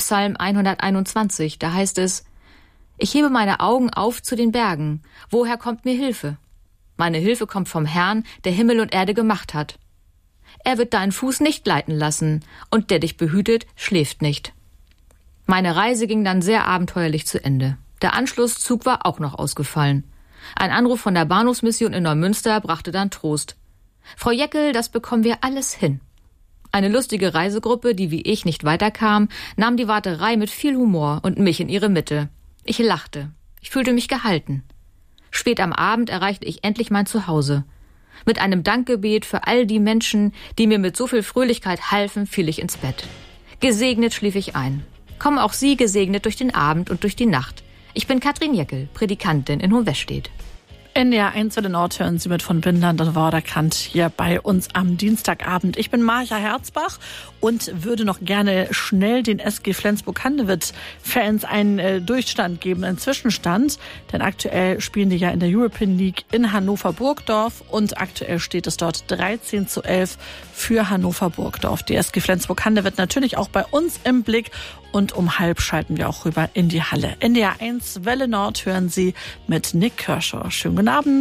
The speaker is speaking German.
Psalm 121. Da heißt es: Ich hebe meine Augen auf zu den Bergen. Woher kommt mir Hilfe? Meine Hilfe kommt vom Herrn, der Himmel und Erde gemacht hat. Er wird deinen Fuß nicht gleiten lassen, und der dich behütet, schläft nicht. Meine Reise ging dann sehr abenteuerlich zu Ende. Der Anschlusszug war auch noch ausgefallen. Ein Anruf von der Bahnhofsmission in Neumünster brachte dann Trost. Frau Jeckel, das bekommen wir alles hin. Eine lustige Reisegruppe, die wie ich nicht weiterkam, nahm die Warterei mit viel Humor und mich in ihre Mitte. Ich lachte. Ich fühlte mich gehalten. Spät am Abend erreichte ich endlich mein Zuhause. Mit einem Dankgebet für all die Menschen, die mir mit so viel Fröhlichkeit halfen, fiel ich ins Bett. Gesegnet schlief ich ein. Kommen auch Sie gesegnet durch den Abend und durch die Nacht. Ich bin Katrin Jeckel, Predikantin in Hohenwestedt. NDR 1 Welle Nord hören Sie mit von Wendland und Vorderkant hier bei uns am Dienstagabend. Ich bin Marja Herzbach und würde noch gerne schnell den SG Flensburg-Handewitt-Fans einen Durchstand geben, einen Zwischenstand. Denn aktuell spielen die ja in der European League in Hannover-Burgdorf und aktuell steht es dort 13:11 für Hannover-Burgdorf. Die SG Flensburg-Handewitt natürlich auch bei uns im Blick und um 12:30 schalten wir auch rüber in die Halle. NDR 1 Welle Nord hören Sie mit Nick Kershaw. Schönen guten Abend.